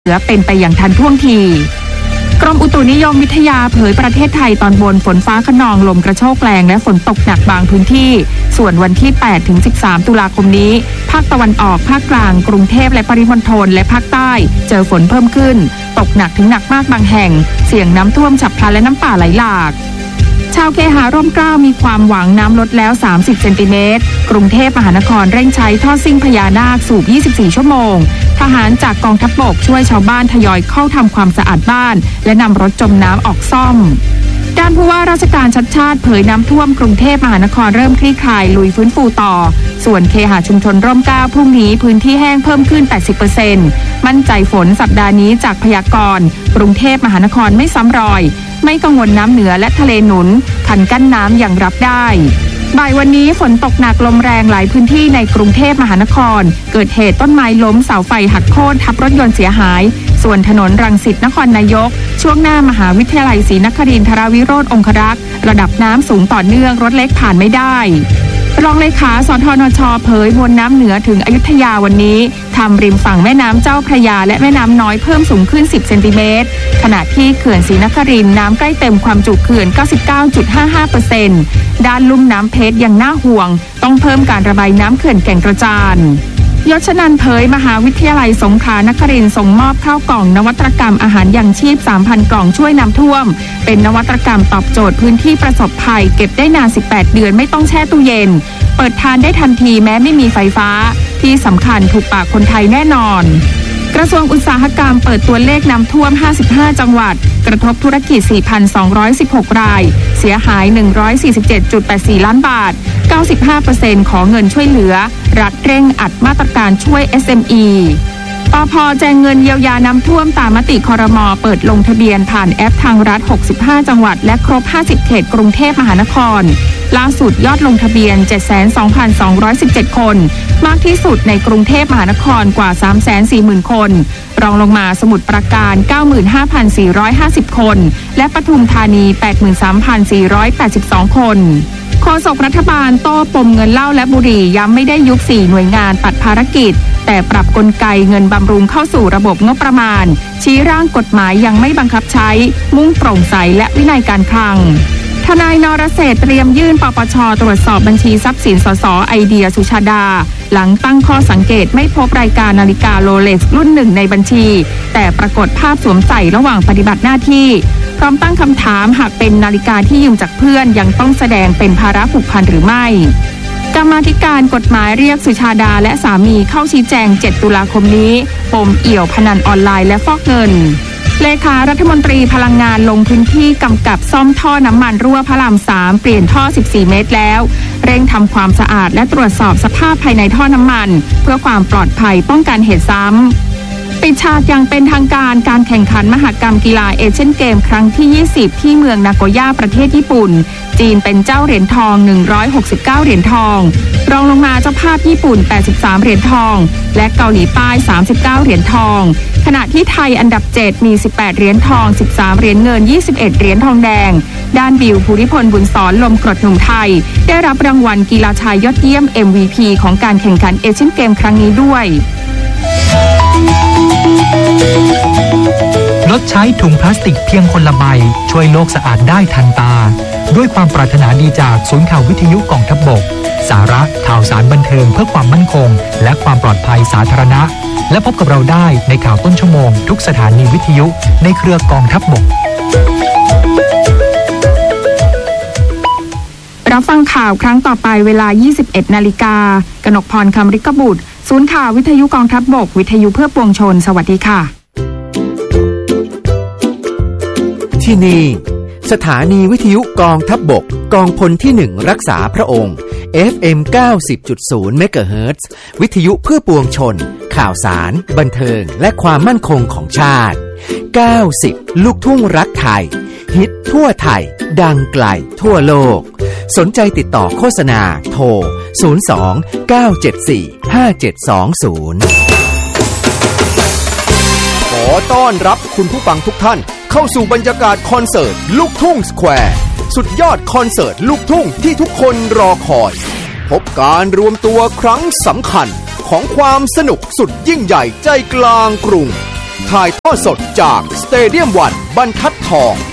เหลือเป็นไปอย่างทันท่วงทีกรมอุตุนิยมวิทยาเผยประเทศไทยตอนบนฝนฟ้าคะนองลมกระโชกแรงและฝนตกหนักบางพื้นที่ส่วนวันที่8ถึง13ตุลาคมนี้ภาคตะวันออกภาคกลางกรุงเทพและปริมณฑลและภาคใต้เจอฝนเพิ่มขึ้นตกหนักถึงหนักมากบางแห่งเสี่ยงน้ำท่วมฉับพลันและน้ำป่าไหลหลากชาวเคหะร่มเกล้ามีความหวังน้ำลดแล้ว30เซนติเมตรกรุงเทพมหานครเร่งใช้ท่อซิ่งพญานาคสูบ24ชั่วโมงทหารจากกองทัพบกช่วยชาวบ้านทยอยเข้าทำความสะอาดบ้านและนำรถจมน้ำออกซ่อมด้านผู้ว่าราชการชัดชาติเผยน้ำท่วมกรุงเทพมหานครเริ่มคลี่คลายลุยฟื้นฟูต่อส่วนเคหะชุมชนร่มเกล้าพรุ่งนี้พื้นที่แห้งเพิ่มขึ้น 80% มั่นใจฝนสัปดาห์นี้จากพยากรณ์กรุงเทพมหานครไม่ซ้ำรอยไม่กังวลน้ำเหนือและทะเลหนุนคันกั้นน้ำยังรับได้บ่ายวันนี้ฝนตกหนักลมแรงหลายพื้นที่ในกรุงเทพมหานครเกิดเหตุต้นไม้ล้มเสาไฟหักโค่นทับรถยนต์เสียหายส่วนถนนรังสิตนครนายกช่วงหน้ามหาวิทยาลัยศรีนครินทรวิโรจน์องครักษ์ระดับน้ำสูงต่อเนื่องรถเล็กผ่านไม่ได้รองเลขาสทนช.เผยมวลน้ำเหนือถึงอยุธยาวันนี้ทำริมฝั่งแม่น้ำเจ้าพระยาและแม่น้ำน้อยเพิ่มสูงขึ้น10เซนติเมตรขณะที่เขื่อนศรีนครินทร์น้ำใกล้เต็มความจุเขื่อน 99.55% ด้านลุ่มน้ำเพชรยังน่าห่วงต้องเพิ่มการระบายน้ำเขื่อนแก่งกระจานยศนันท์เผยมหาวิทยาลัยสงขลานครินทร์ส่งมอบข้าวกล่องนวัตกรรมอาหารยังชีพ 3,000 กล่องช่วยน้ำท่วมเป็นนวัตกรรมตอบโจทย์พื้นที่ประสบภัยเก็บได้นาน18เดือนไม่ต้องแช่ตู้เย็นเปิดทานได้ทันทีแม้ไม่มีไฟฟ้าที่สำคัญถูกปากคนไทยแน่นอนกระทรวงอุตสาหกรรมเปิดตัวเลขน้ำท่วม55จังหวัดกระทบธุรกิจ 4,216 รายเสียหาย 147.84 ล้านบาท 95% ของเงินช่วยเหลือรัฐเร่งอัดมาตรการช่วย SME ปภ.แจงเงินเยียวยาน้ำท่วมตามมติครม.เปิดลงทะเบียนผ่านแอปทางรัฐ65จังหวัดและครบ50เขตกรุงเทพมหานครล่าสุดยอดลงทะเบียน 72,217 คนมากที่สุดในกรุงเทพมหานครกว่า 340,000 คนรองลงมาสมุทรปราการ 95,450 คนและปทุมธานี 83,482 คนโฆษกรัฐบาลโต้ปมเงินเหล้าและบุหรี่ย้ำไม่ได้ยุบ4หน่วยงานตัดภารกิจแต่ปรับกลไกเงินบำรุงเข้าสู่ระบบงบประมาณชี้ร่างกฎหมายยังไม่บังคับใช้มุ่งโปร่งใสและวินัยการคลังทนายนรเศรษฐ์เตรียมยื่นปปช.ตรวจสอบบัญชีทรัพย์สินสส.ไอเดียสุชาดาหลังตั้งข้อสังเกตไม่พบรายการนาฬิกาโรเล็กซ์รุ่นหนึ่งในบัญชีแต่ปรากฏภาพสวมใส่ระหว่างปฏิบัติหน้าที่พร้อมตั้งคำถามหากเป็นนาฬิกาที่ยืมจากเพื่อนยังต้องแสดงเป็นภาระผูกพันหรือไม่กรรมาธิการกฎหมายเรียกสุชาดาและสามีเข้าชี้แจง7ตุลาคมนี้ปมเอี่ยวพนันออนไลน์และฟอกเงินเลขารัฐมนตรีพลังงานลงพื้นที่กำกับซ่อมท่อน้ำมันรั่วพระราม3เปลี่ยนท่อ14เมตรแล้วเร่งทำความสะอาดและตรวจสอบสภาพภายในท่อน้ำมันเพื่อความปลอดภัยป้องกันเหตุซ้ำปิดฉากอย่างเป็นทางการการแข่งขันมหกรรมกีฬาเอเชียนเกมครั้งที่20ที่เมืองนาโกย่าประเทศญี่ปุ่นจีนเป็นเจ้าเหรียญทอง169เหรียญทองรองลงมาเจ้าภาพญี่ปุ่น83เหรียญทองและเกาหลีใต้39เหรียญทองขณะที่ไทยอันดับ7มี18เหรียญทอง13เหรียญเงิน21เหรียญทองแดงด้านบิวภูริพลบุญสอนลมกรดหนุ่มไทยได้รับรางวัลกีฬาชายยอดเยี่ยม MVP ของการแข่งขันเอเชียนเกมครั้งนี้ด้วยลดใช้ถุงพลาสติกเพียงคนละใบช่วยโลกสะอาดได้ทันตาด้วยความปรารถนาดีจากศูนย์ข่าววิทยุกองทัพบกสาระข่าวสารบันเทิงเพื่อความมั่นคงและความปลอดภัยสาธารณะและพบกับเราได้ในข่าวต้นชั่วโมงทุกสถานีวิทยุในเครือกองทัพบกรับฟังข่าวครั้งต่อไปเวลา 21 นาฬิกา กนกพร คำริกบุตรศูนย์ข่าววิทยุกองทัพบกวิทยุเพื่อปวงชนสวัสดีค่ะที่นี่สถานีวิทยุกองทัพบกกองพลที่1รักษาพระองค์ FM 90.0 เมกะเฮิรตซ์วิทยุเพื่อปวงชนข่าวสารบันเทิงและความมั่นคงของชาติ90ลูกทุ่งรักไทยฮิตทั่วไทยดังไกลทั่วโลกสนใจติดต่อโฆษณาโทร02-974-5720ขอต้อนรับคุณผู้ฟังทุกท่านเข้าสู่บรรยากาศคอนเสิร์ตลูกทุ่งสแควร์สุดยอดคอนเสิร์ตลูกทุ่งที่ทุกคนรอคอยพบการรวมตัวครั้งสำคัญของความสนุกสุดยิ่งใหญ่ใจกลางกรุงถ่ายทอดสดจากสเตเดียมวันบรรทัดทอง